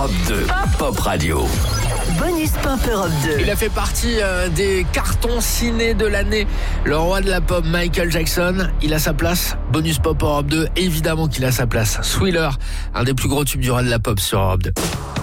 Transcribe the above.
Europe 2, Pop Radio. Bonus Pop Europe 2. Il a fait partie des cartons ciné de l'année. Le roi de la pop, Michael Jackson, il a sa place. Bonus Pop Europe 2, évidemment qu'il a sa place. Thriller, un des plus gros tubes du roi de la pop sur Europe 2.